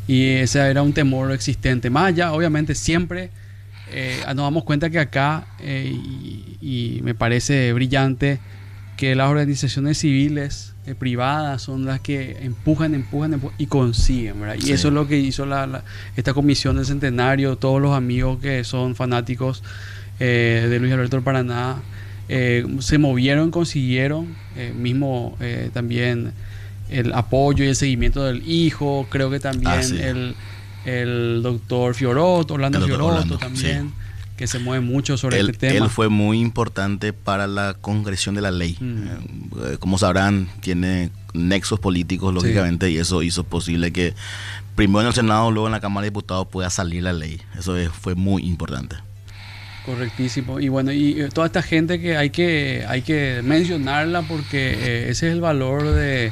Y ese era un temor existente. Más allá, obviamente, siempre nos damos cuenta que acá, y me parece brillante, que las organizaciones civiles, privadas, son las que empujan y consiguen, ¿verdad? Y Sí. eso es lo que hizo esta comisión del Centenario, todos los amigos que son fanáticos de Luis Alberto del Paraná, se movieron, consiguieron, también el apoyo y el seguimiento del hijo, creo que también Sí. el doctor Fiorotto, Orlando El doctor Fiorotto Orlando, también, sí. que se mueve mucho sobre este tema. Él fue muy importante para la concreción de la ley. Como sabrán, tiene nexos políticos, lógicamente, y eso hizo posible que primero en el Senado, luego en la Cámara de Diputados pueda salir la ley. Fue muy importante. Correctísimo. Y bueno, y toda esta gente que hay que mencionarla porque ese es el valor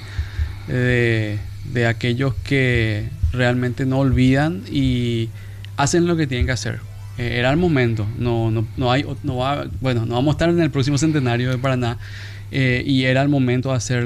de aquellos que realmente no olvidan y hacen lo que tienen que hacer. Era el momento. No vamos a estar en el próximo centenario de Paraná, y era el momento de hacer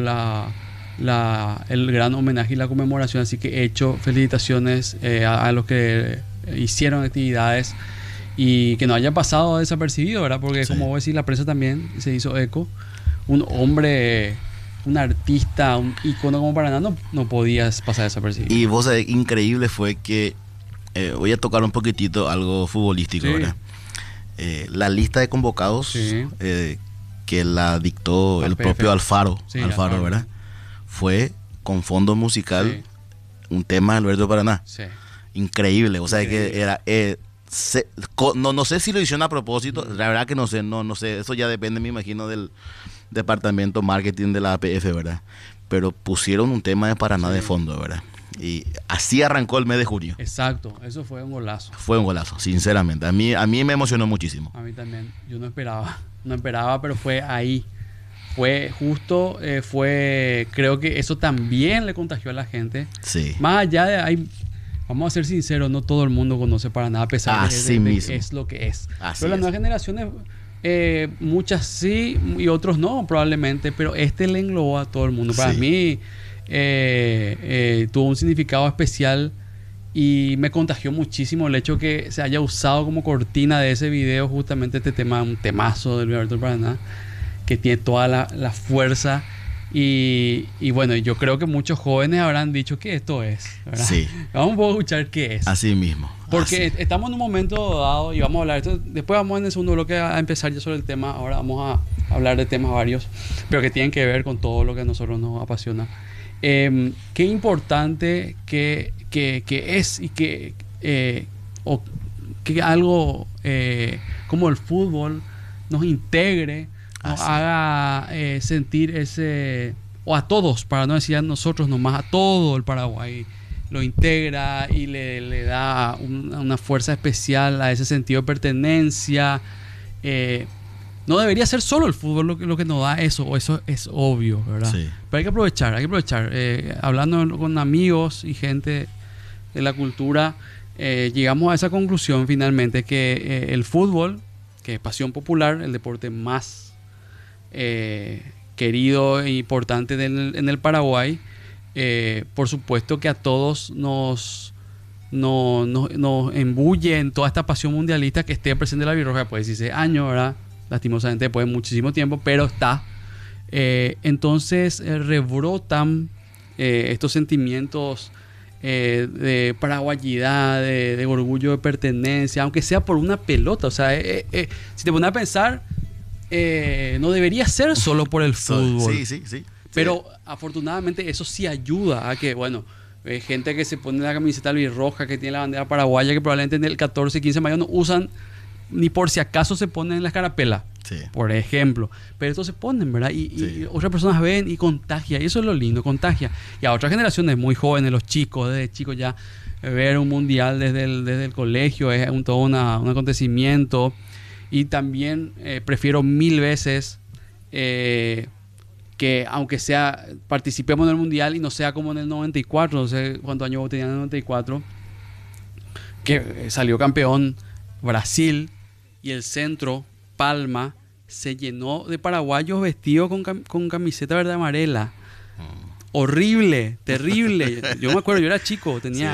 el gran homenaje y la conmemoración. Así que he hecho felicitaciones a los que hicieron actividades y que no haya pasado desapercibido, ¿verdad? Porque Sí. como vos decís, la prensa también se hizo eco. Un hombre, un artista, un ícono como Paraná no podías pasar desapercibido. Y vos sabés, increíble fue que voy a tocar un poquitito algo futbolístico, Sí. ¿verdad? La lista de convocados Sí. que la dictó el APF. propio Alfaro, Sí, Alfaro, Alfaro. ¿verdad? Fue con fondo musical, un tema de Alberto Paraná. Sí. Increíble, o sea Increíble. que era no sé si lo hicieron a propósito, la verdad que no sé, eso ya depende, me imagino, del departamento marketing de la APF, ¿verdad? Pero pusieron un tema de Paraná de fondo, ¿verdad? Y así arrancó el mes de junio. Exacto, eso fue un golazo. Fue un golazo, sinceramente. A mí me emocionó muchísimo. A mí también. Yo no esperaba, pero fue ahí. Fue justo, creo que eso también le contagió a la gente. Sí. Más allá vamos a ser sinceros, no todo el mundo conoce Paraná, a pesar de Así que mismo. es lo que es. Así Pero las es. nuevas generaciones, muchas sí y otros no, probablemente, pero le engloba a todo el mundo. Para Sí. mí tuvo un significado especial y me contagió muchísimo el hecho que se haya usado como cortina de ese video justamente este tema, un temazo del Alberto del Paraná, que tiene toda la fuerza. Y bueno, yo creo que muchos jóvenes habrán dicho que esto es, ¿verdad? Sí. Vamos un poco a escuchar qué es. Así mismo. Porque Así. estamos en un momento dado y vamos a hablar de esto. Después vamos en el segundo bloque a empezar ya sobre el tema. Ahora vamos a hablar de temas varios, pero que tienen que ver con todo lo que a nosotros nos apasiona. Qué importante que es y que algo como el fútbol nos integre, nos haga sentir o a todos, para no decir a nosotros nomás, a todo el Paraguay lo integra y le da una fuerza especial a ese sentido de pertenencia. No debería ser solo el fútbol lo que nos da eso, o eso es obvio, ¿verdad? Sí. Pero hay que aprovechar. Hablando con amigos y gente de la cultura, llegamos a esa conclusión finalmente que el fútbol, que es pasión popular, el deporte más querido e importante en el Paraguay, por supuesto que a todos nos embulle en toda esta pasión mundialista que esté presente en la Birroja después de 16 años, ¿verdad? Lastimosamente después de muchísimo tiempo, pero está. Entonces rebrotan estos sentimientos de paraguayidad, de orgullo de pertenencia, aunque sea por una pelota. O sea, si te pones a pensar, no debería ser solo por el fútbol. Sí. Pero afortunadamente eso sí ayuda a que, bueno, gente que se pone la camiseta albirroja, que tiene la bandera paraguaya, que probablemente en el 14 y 15 de mayo no usan, ni por si acaso se ponen en la escarapela, Sí. por ejemplo. Pero estos se ponen, ¿verdad? Y Sí. otras personas ven y contagia. Y eso es lo lindo, contagia. Y a otras generaciones muy jóvenes, los chicos, desde chicos ya, ver un mundial desde el colegio es todo un acontecimiento. Y también prefiero 1000 veces que aunque sea participemos en el mundial y no sea como en el 94, no sé cuántos años tenía en el 94, que salió campeón Brasil y el centro, Palma, se llenó de paraguayos vestidos con camiseta verde amarela. Horrible, terrible. Yo me acuerdo, yo era chico, tenía